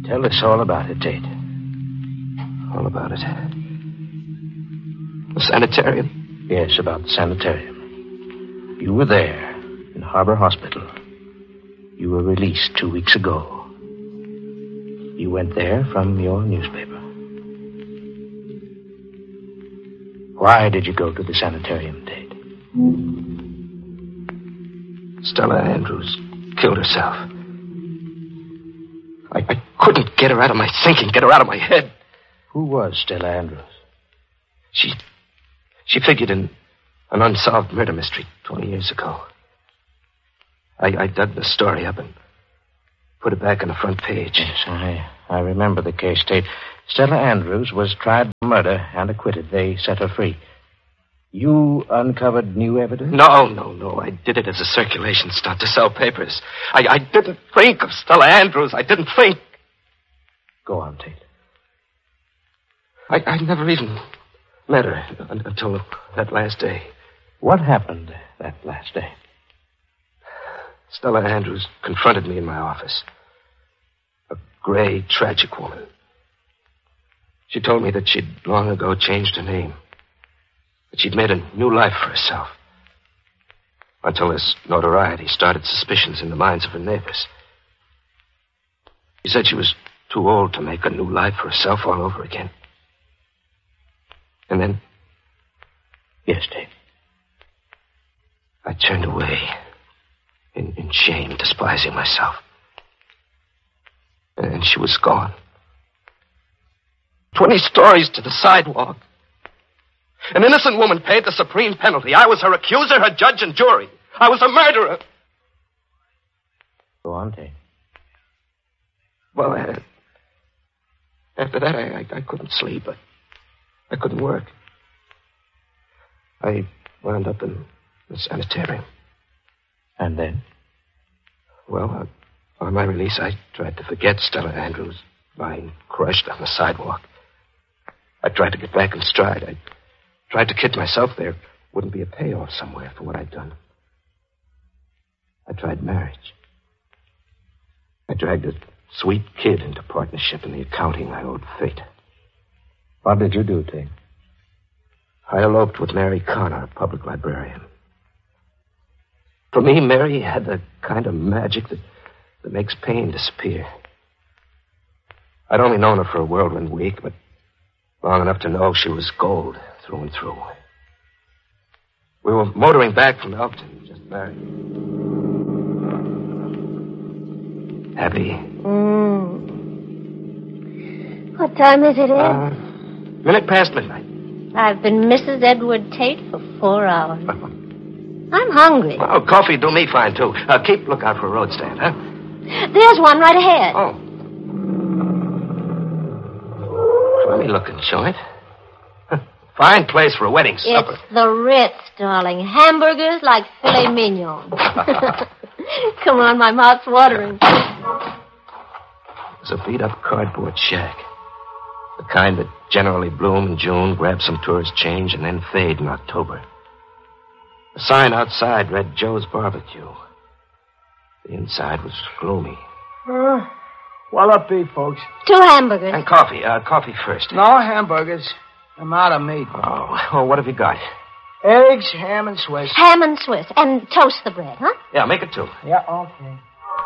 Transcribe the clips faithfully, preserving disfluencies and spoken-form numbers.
Tell us all about it, Tate. All about it. The sanitarium? Yes, about the sanitarium. You were there in Harbor Hospital. You were released two weeks ago. You went there from your newspaper. Why did you go to the sanitarium, Tate? Stella Andrews killed herself. I, I couldn't get her out of my thinking, get her out of my head. Who was Stella Andrews? She... She figured in an unsolved murder mystery twenty years ago. I, I dug the story up and put it back on the front page. Yes, I, I remember the case, Tate. Stella Andrews was tried for murder and acquitted. They set her free. You uncovered new evidence? No, no, no. I did it as a circulation stunt to sell papers. I, I didn't think of Stella Andrews. I didn't think. Go on, Tate. I, I never even met her until that last day. What happened that last day? Stella Andrews confronted me in my office. A gray, tragic woman. She told me that she'd long ago changed her name. That she'd made a new life for herself. Until this notoriety started suspicions in the minds of her neighbors. She said she was too old to make a new life for herself all over again. And then... Yes, Dave. I turned away. In, in shame, despising myself. And she was gone. Twenty stories to the sidewalk. An innocent woman paid the supreme penalty. I was her accuser, her judge, and jury. I was a murderer. Go on, Dave. Well, uh, after that, I, I, I couldn't sleep. I, I couldn't work. I wound up in the sanitarium. And then? Well, uh, on my release, I tried to forget Stella Andrews lying crushed on the sidewalk. I tried to get back in stride. I tried to kid myself there wouldn't be a payoff somewhere for what I'd done. I tried marriage. I dragged a sweet kid into partnership in the accounting I owed fate. What did you do, Tate? I eloped with Mary Connor, a public librarian. For me, Mary had the kind of magic that, that makes pain disappear. I'd only known her for a whirlwind week, but long enough to know she was gold through and through. We were motoring back from Elkton, just married. Happy? Mm. What time is it, Ed? Uh, minute past midnight. I've been Missus Edward Tate for four hours. I'm hungry. Oh, coffee do me fine, too. Uh, keep lookout for a road stand, huh? There's one right ahead. Oh. Funny looking joint. Fine place for a wedding supper. It's the Ritz, darling. Hamburgers like filet mignon. Come on, my mouth's watering. It's a beat-up cardboard shack. The kind that generally bloom in June, grab some tourist change, and then fade in October. The sign outside read Joe's Barbecue. The inside was gloomy. Uh, what'll be, folks? Two hamburgers. And coffee. Uh, coffee first. No hamburgers. I'm out of meat. Oh, well, what have you got? Eggs, ham, and Swiss. Ham and Swiss. And toast the bread, huh? Yeah, make it two. Yeah, okay.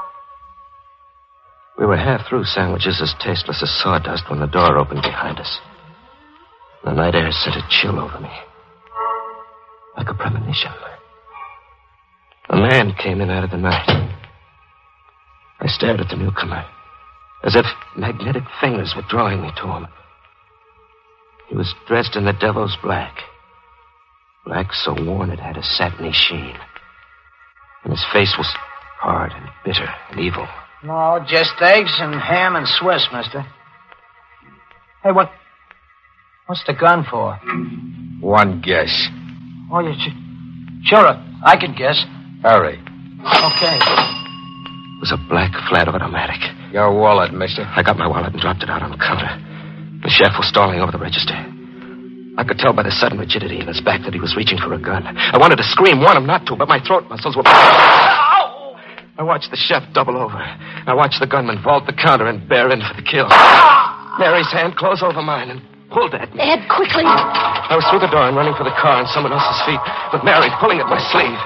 We were half through sandwiches as tasteless as sawdust when the door opened behind us. The night air sent a chill over me. Like a premonition. A man came in out of the night. I stared at the newcomer, as if magnetic fingers were drawing me to him. He was dressed in the devil's black. Black so worn it had a satiny sheen. And his face was hard and bitter and evil. No, just eggs and ham and Swiss, mister. Hey, what... What's the gun for? One guess. Oh, you... Sure, I can guess. Hurry. Okay. It was a black flat automatic. Your wallet, mister. I got my wallet and dropped it out on the counter. The chef was stalling over the register. I could tell by the sudden rigidity in his back that he was reaching for a gun. I wanted to scream, warn him not to, but my throat muscles were... Ow! I watched the chef double over. I watched the gunman vault the counter and bear in for the kill. Mary's hand closed over mine and pulled at me. Ed, quickly. I was through the door and running for the car on someone else's feet, with Mary pulling at my sleeve.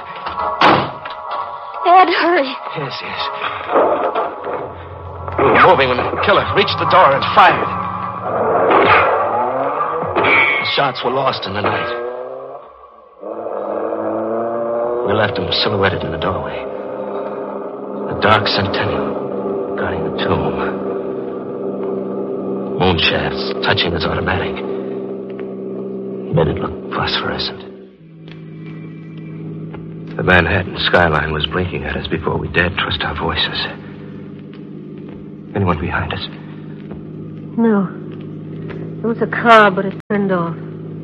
Ed, hurry. Yes, yes. We were moving when the killer reached the door and fired. The shots were lost in the night. We left him silhouetted in the doorway. A dark centennial guarding the tomb. Moon shafts touching his automatic made it look phosphorescent. The Manhattan skyline was blinking at us before we dared trust our voices. Anyone behind us? No. There was a car, but it turned off.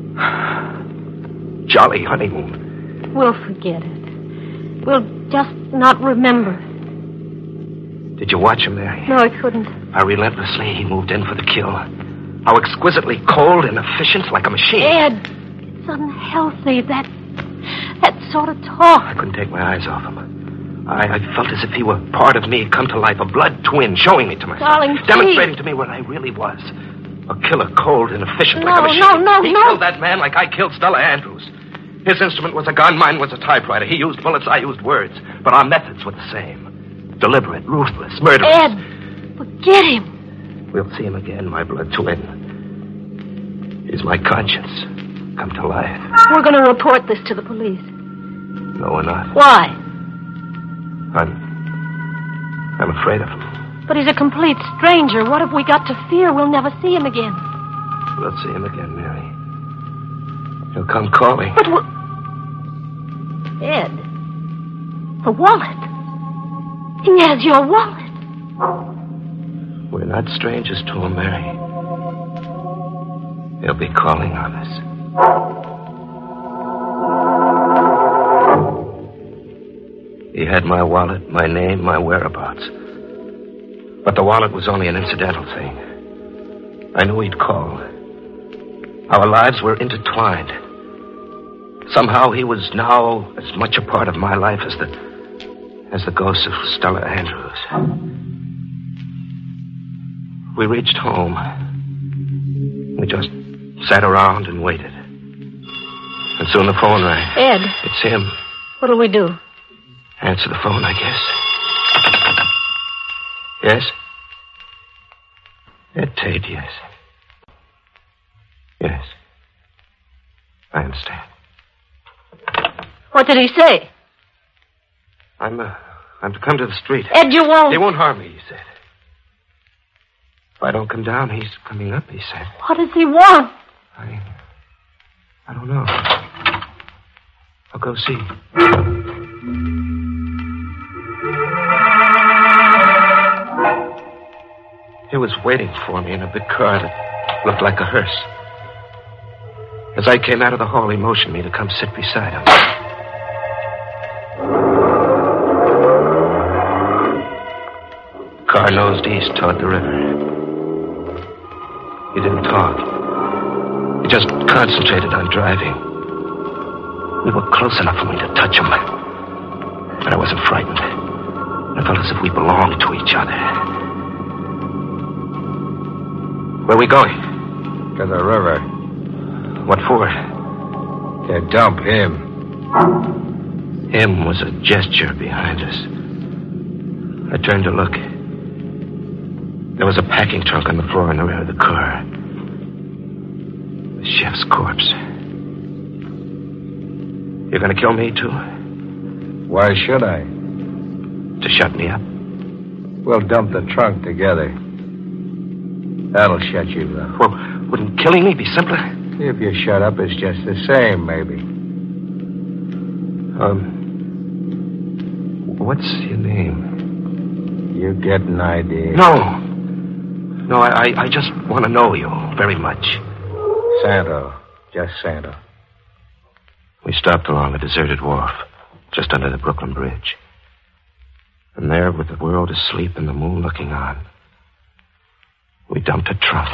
Jolly honeymoon. We'll forget it. We'll just not remember. Did you watch him, Mary? No, I couldn't. How relentlessly he moved in for the kill. How exquisitely cold and efficient, like a machine. Ed, it's unhealthy, that that sort of talk. I couldn't take my eyes off him. I, I felt as if he were part of me come to life, a blood twin, showing me to myself. Darling, demonstrating please. to me what I really was. A killer, cold and efficient, No, like a machine. no, no, he no. killed that man like I killed Stella Andrews. His instrument was a gun, mine was a typewriter. He used bullets, I used words. But our methods were the same. Deliberate, ruthless, murderous. Ed, forget him. We'll see him again, my blood twin. He's my conscience, come to life. We're going to report this to the police. No, we're not. Why? I'm... I'm afraid of him. But he's a complete stranger. What have we got to fear? We'll never see him again. We'll see him again, Mary. He'll come calling. But we'll... Ed, the wallet. He has your wallet. We're not strangers to him, Mary. He'll be calling on us. He had my wallet, my name, my whereabouts. But the wallet was only an incidental thing. I knew he'd call. Our lives were intertwined. Somehow he was now as much a part of my life as the as the ghost of Stella Andrews. We reached home. We just sat around and waited. And soon the phone rang. Ed. It's him. What'll we do? Answer the phone, I guess. Yes? Ed Tate, yes. Yes. I understand. What did he say? I'm, uh, I'm to come to the street. Ed, you won't. They won't harm me, he said. If I don't come down, he's coming up, he said. What does he want? I... I don't know. I'll go see. He was waiting for me in a big car that looked like a hearse. As I came out of the hall, he motioned me to come sit beside him. The car nosed east toward the river. He didn't talk. He just concentrated on driving. We were close enough for me to touch him. But I wasn't frightened. I felt as if we belonged to each other. Where are we going? To the river. What for? To dump him. Him was a gesture behind us. I turned to look. There was a packing trunk on the floor in the rear of the car. The chef's corpse. You're going to kill me, too? Why should I? To shut me up? We'll dump the trunk together. That'll shut you up. Well, wouldn't killing me be simpler? If you shut up, it's just the same, maybe. Um, what's your name? You get an idea. No. No, I, I just want to know you very much. Santo. Just Santo. We stopped along a deserted wharf, just under the Brooklyn Bridge. And there, with the world asleep and the moon looking on, we dumped a trunk.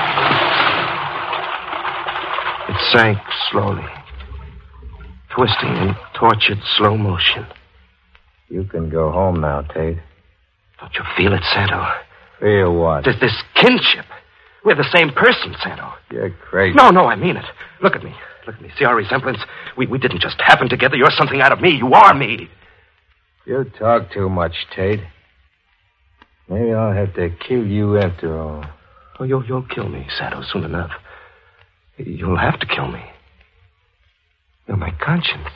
It sank slowly, twisting in tortured slow motion, You can go home now, Tate. Don't you feel it, Santo? Feel what? There's this kinship. We're the same person, Santo. You're crazy. No, no, I mean it. Look at me. Look at me. See our resemblance? We, we didn't just happen together. You're something out of me. You are me. You talk too much, Tate. Maybe I'll have to kill you after all. Oh, you'll, you'll kill me, Santo, soon enough. You'll have to kill me. You're my conscience.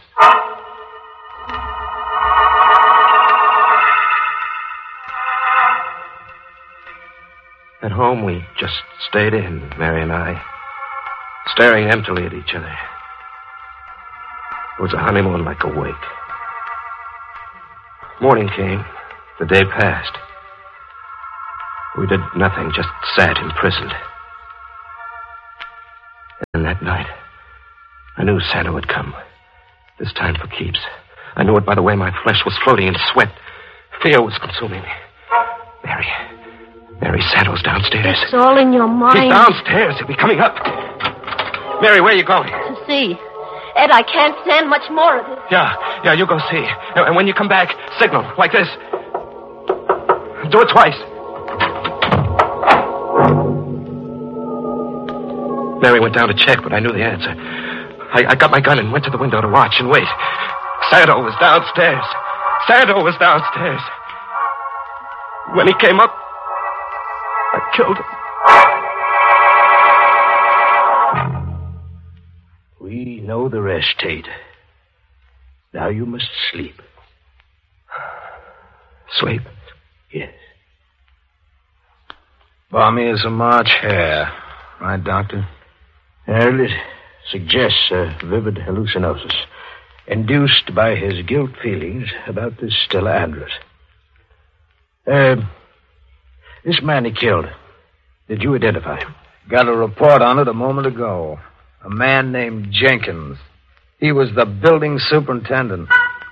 At home, we just stayed in, Mary and I, staring emptily at each other. It was a honeymoon like a wake. Morning came. The day passed. We did nothing, just sat imprisoned. And that night, I knew Santa would come. This time for keeps. I knew it by the way my flesh was floating in sweat. Fear was consuming me. Mary. Mary, Santo's downstairs. It's all in your mind. He's downstairs. He'll be coming up. Mary, where are you going? To see. Ed, I can't stand much more of this. Yeah, yeah, you go see. And when you come back, signal, like this. Do it twice. Mary went down to check, but I knew the answer. I, I got my gun and went to the window to watch and wait. Santo was downstairs. Santo was downstairs. When he came up, I killed him. We know the rest, Tate. Now you must sleep. Sleep? Yes. Balmy as a March hare. Right, Doctor? Well, it suggests a vivid hallucinosis induced by his guilt feelings about this Stella Andrews. Uh, this man he killed, did you identify him? Got a report on it a moment ago. A man named Jenkins. He was the building superintendent.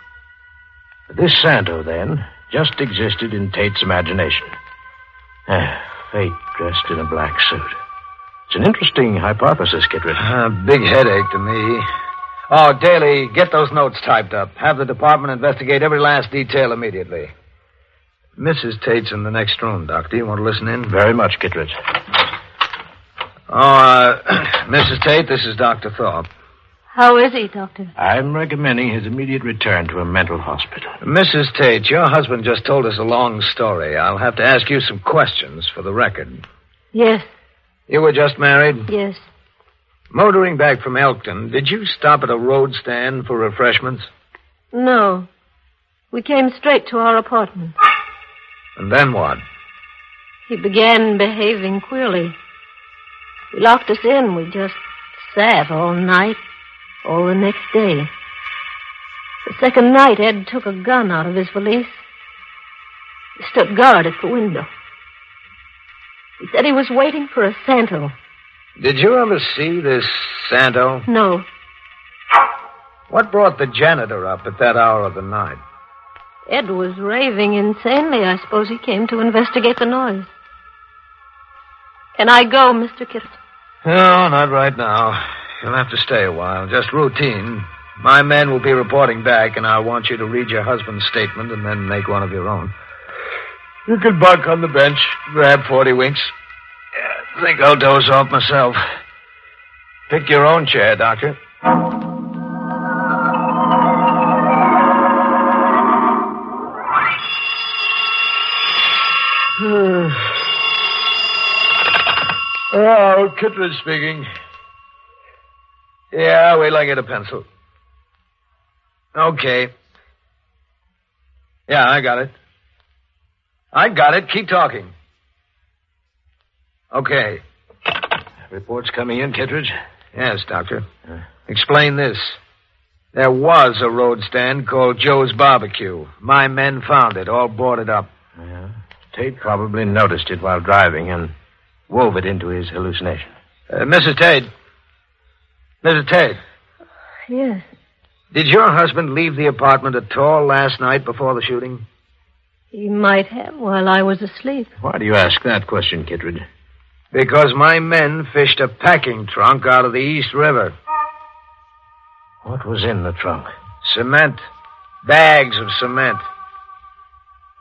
This Santo, then, just existed in Tate's imagination. Ah, fate dressed in a black suit. It's an interesting hypothesis, Kittredge. Uh, big headache to me. Oh, Daly, get those notes typed up. Have the department investigate every last detail immediately. Missus Tate's in the next room, Doctor. You want to listen in? Very much, Kittredge. Oh, uh, Missus Tate, this is Doctor Thorpe. How is he, Doctor? I'm recommending his immediate return to a mental hospital. Missus Tate, your husband just told us a long story. I'll have to ask you some questions for the record. Yes. You were just married? Yes. Motoring back from Elkton, did you stop at a road stand for refreshments? No. We came straight to our apartment. And then what? He began behaving queerly. He locked us in. We just sat all night, all the next day. The second night, Ed took a gun out of his valise. He stood guard at the window. He said he was waiting for a Santo. Did you ever see this Santo? No. What brought the janitor up at that hour of the night? Ed was raving insanely. I suppose he came to investigate the noise. Can I go, Mister Kittle? No, not right now. You'll have to stay a while. Just routine. My men will be reporting back, and I want you to read your husband's statement and then make one of your own. You can bunk on the bench, grab forty winks. Yeah, I think I'll doze off myself. Pick your own chair, Doctor. Oh, Kittredge speaking. Yeah, wait till I get a pencil. Okay. Yeah, I got it. I got it. Keep talking. Okay. Reports coming in, Kittredge? Yes, Doctor. Uh, Explain this. There was a road stand called Joe's Barbecue. My men found it, all boarded up. Yeah. Tate probably noticed it while driving and wove it into his hallucination. Uh, Missus Tate. Missus Tate. Yes. Did your husband leave the apartment at all last night before the shooting? He might have while I was asleep. Why do you ask that question, Kittredge? Because my men fished a packing trunk out of the East River. What was in the trunk? Cement. Bags of cement.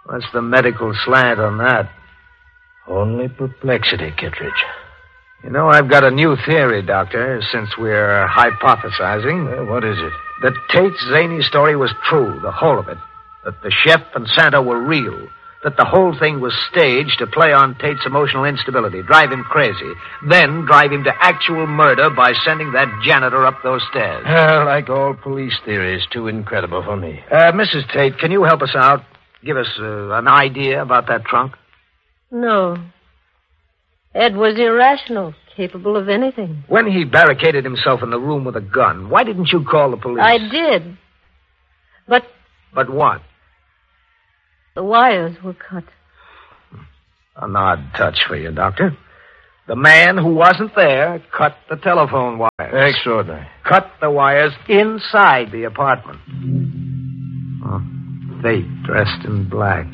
What's the medical slant on that? Only perplexity, Kittredge. You know, I've got a new theory, Doctor, since we're hypothesizing. Uh, what is it? That Tate's zany story was true, the whole of it. That the chef and Santa were real. That the whole thing was staged to play on Tate's emotional instability, drive him crazy, then drive him to actual murder by sending that janitor up those stairs. Uh, like all police theories, too incredible for me. Uh, Missus Tate, can you help us out? Give us uh, an idea about that trunk? No. Ed was irrational, capable of anything. When he barricaded himself in the room with a gun, why didn't you call the police? I did. But But what? the wires were cut. An odd touch for you, Doctor. The man who wasn't there cut the telephone wires. Extraordinary. Cut the wires inside the apartment. Oh, Fate dressed in black.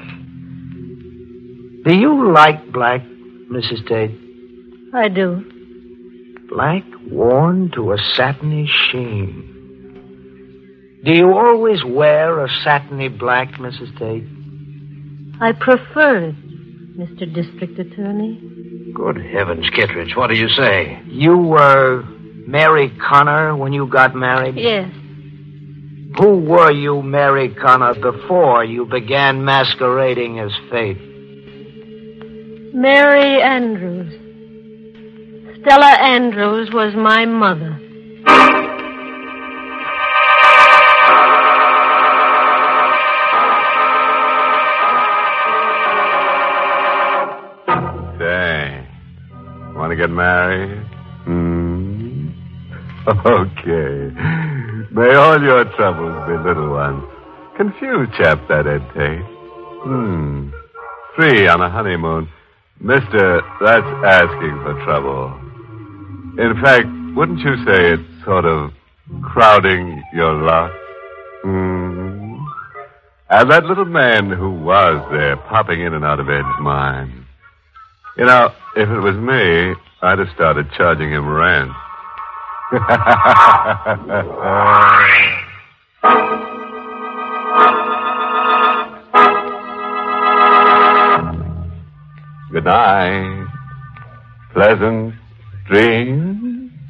Do you like black, Missus Tate? I do. Black worn to a satiny sheen. Do you always wear a satiny black, Missus Tate? I prefer it, Mister District Attorney. Good heavens, Kittredge, what do you say? You were Mary Connor when you got married? Yes. Who were you, Mary Connor, before you began masquerading as Fate? Mary Andrews. Stella Andrews was my mother. Say, want to get married? Hmm? Okay. May all your troubles be little ones. Confused chap, that Ed Tate. Hmm. Three on a honeymoon. Mister, that's asking for trouble. In fact, wouldn't you say it's sort of crowding your luck? Hmm. And that little man who was there, popping in and out of Ed's mind. You know, if it was me, I'd have started charging him rent. Good night. Pleasant dreams.